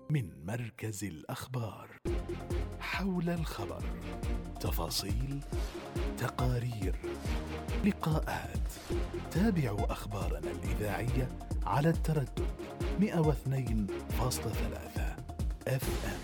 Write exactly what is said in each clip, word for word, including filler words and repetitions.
من مركز الأخبار. حول الخبر، تفاصيل، تقارير، لقاءات. تابعوا أخبارنا الإذاعية على التردد مئة واثنين فاصلة ثلاثة اف ام.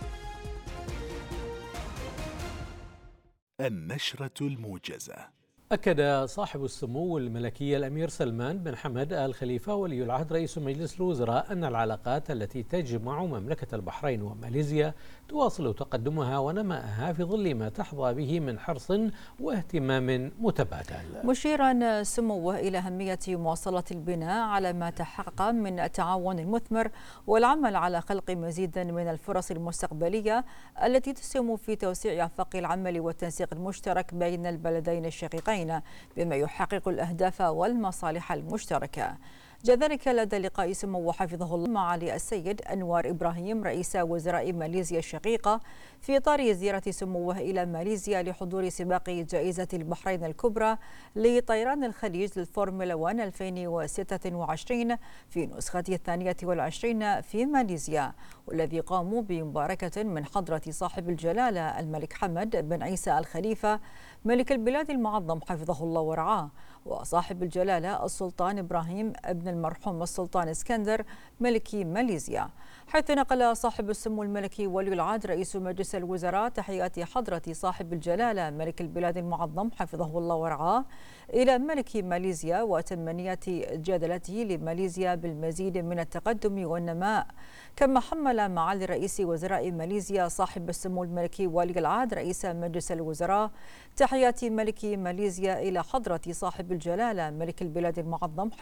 النشرة الموجزة. أكد صاحب السمو الملكي الأمير سلمان بن حمد آل خليفة ولي العهد رئيس مجلس الوزراء أن العلاقات التي تجمع مملكة البحرين وماليزيا تواصل تقدمها ونماءها في ظل ما تحظى به من حرص واهتمام متبادل، مشيرا سموه إلى أهمية مواصلة البناء على ما تحقق من التعاون المثمر والعمل على خلق مزيد من الفرص المستقبلية التي تسهم في توسيع آفاق العمل والتنسيق المشترك بين البلدين الشقيقين بما يحقق الأهداف والمصالح المشتركة. جاء ذلك لدى لقاء سمو حفظه الله مع علي السيد أنوار إبراهيم رئيس وزراء ماليزيا الشقيقة في إطار زيارة سموه إلى ماليزيا لحضور سباق جائزة البحرين الكبرى لطيران الخليج للفورمولا واحد ألفين وستة وعشرين في نسخته الثانية والعشرين في ماليزيا، والذي قاموا بمباركة من حضرة صاحب الجلالة الملك حمد بن عيسى آل خليفة ملك البلاد المعظم حفظه الله ورعاه، وصاحب الجلالة السلطان إبراهيم ابن المرحوم السلطان اسكندر ملك ماليزيا، حيث نقل صاحب السمو الملكي ولي العهد رئيس مجلس الوزراء تحيات حضرة صاحب الجلالة ملك البلاد المعظم حفظه الله ورعاه إلى ملك ماليزيا وتمنيات جدلته لماليزيا بالمزيد من التقدم والنماء. كما حمل معالي رئيس وزراء ماليزيا صاحب السمو الملكي ولي العهد رئيس مجلس الوزراء تحيات ملك ماليزيا إلى حضرة صاحب الجلالة ملك البلاد المعظم